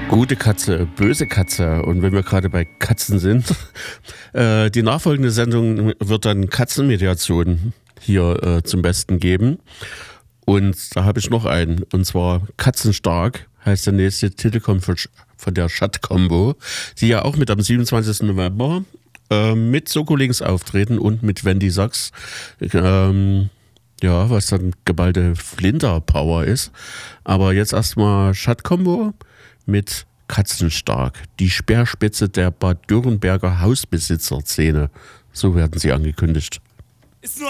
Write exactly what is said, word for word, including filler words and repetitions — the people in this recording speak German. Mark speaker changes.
Speaker 1: Gute Katze, böse Katze. Und wenn wir gerade bei Katzen sind, äh, die nachfolgende Sendung wird dann Katzenmediation hier äh, zum Besten geben. Und da habe ich noch einen, und zwar Katzenstark heißt der nächste Titel, kommt von, von der Schatt-Combo, die ja auch mit am siebenundzwanzigsten November äh, mit Soko-Links auftreten und mit Wendy Sachs, ähm, ja, was dann geballte Flinter-Power ist. Aber jetzt erstmal Schatt-Combo mit Katzenstark, die Speerspitze der Bad Dürrenberger Hausbesitzer-Szene. So werden sie angekündigt.
Speaker 2: Ist nur